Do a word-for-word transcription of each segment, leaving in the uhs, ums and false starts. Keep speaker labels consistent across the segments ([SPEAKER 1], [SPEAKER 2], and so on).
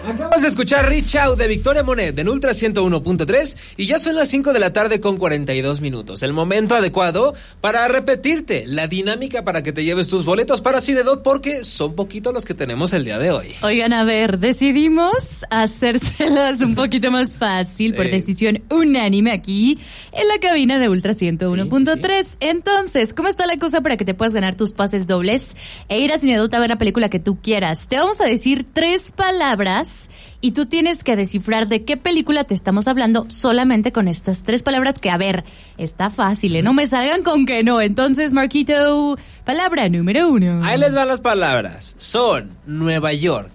[SPEAKER 1] Acabas de escuchar Reach Out de Victoria Monet en Ultra ciento uno punto tres y ya son las cinco de la tarde con cuarenta y dos minutos. El momento adecuado para repetirte la dinámica para que te lleves tus boletos para Cinedot, porque son poquitos los que tenemos el día de hoy.
[SPEAKER 2] Oigan, a ver, decidimos hacérselas un poquito más fácil por decisión unánime aquí en la cabina de Ultra ciento uno punto tres. Sí, sí, sí. Entonces, ¿cómo está la cosa para que te puedas ganar tus pases dobles e ir a Cinedot a ver la película que tú quieras? Te vamos a decir tres palabras y tú tienes que descifrar de qué película te estamos hablando solamente con estas tres palabras que, a ver, está fácil, ¿eh? No me salgan con que no. Entonces, Marquito, palabra número uno.
[SPEAKER 1] Ahí les van las palabras. Son Nueva York,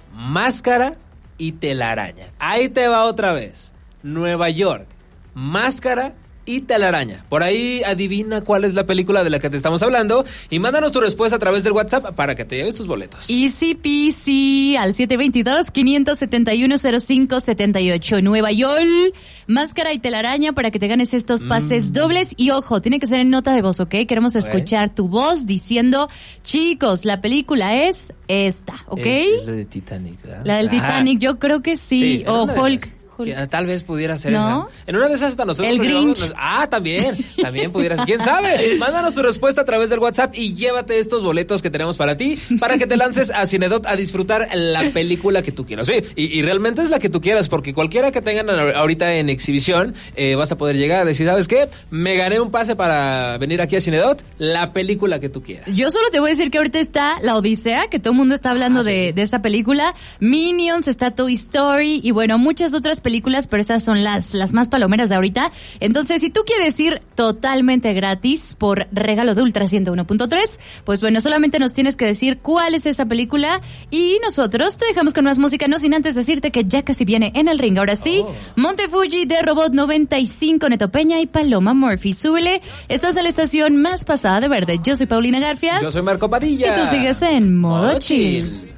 [SPEAKER 1] máscara y telaraña. Ahí te va otra vez. Nueva York, máscara y telaraña. Por ahí adivina cuál es la película de la que te estamos hablando y mándanos tu respuesta a través del WhatsApp para que te lleves tus boletos.
[SPEAKER 2] Easy peasy al siete dos dos, cinco siete uno, cero cinco siete ocho. Nueva York, máscara y telaraña para que te ganes estos pases mm. dobles. Y ojo, tiene que ser en nota de voz, ¿ok? Queremos escuchar ¿Eh? tu voz diciendo, chicos, la película es esta, ¿ok?
[SPEAKER 1] Es, es la de Titanic, ¿verdad?
[SPEAKER 2] La del Ajá. Titanic, yo creo que sí. sí o Hulk.
[SPEAKER 1] Que tal vez pudiera ser
[SPEAKER 2] ¿No?
[SPEAKER 1] esa. En una de esas hasta nosotros...
[SPEAKER 2] El Grinch.
[SPEAKER 1] Nos... Ah, también. También pudiera ser. ¿Quién sabe? Mándanos tu respuesta a través del WhatsApp y llévate estos boletos que tenemos para ti, para que te lances a Cinedot a disfrutar la película que tú quieras. Sí, y, y realmente es la que tú quieras, porque cualquiera que tengan ahorita en exhibición, eh, vas a poder llegar a decir, ¿sabes qué? Me gané un pase para venir aquí a Cinedot, la película que tú quieras.
[SPEAKER 2] Yo solo te voy a decir que ahorita está La Odisea, que todo el mundo está hablando ah, de, sí. de esta película. Minions, está Toy Story y bueno, muchas otras películas, pero esas son las, las más palomeras de ahorita. Entonces, si tú quieres ir totalmente gratis por regalo de Ultra ciento uno punto tres, pues bueno, solamente nos tienes que decir cuál es esa película y nosotros te dejamos con más música, no sin antes decirte que ya casi viene en el ring. Ahora sí, oh. Monte Fuji de Robot noventa y cinco, Neto Peña y Paloma Murphy. Súbele, estás en la estación más pasada de verde. Yo soy Paulina Garfias.
[SPEAKER 1] Yo soy Marco Padilla.
[SPEAKER 2] Y tú sigues en modo, modo chill. chill.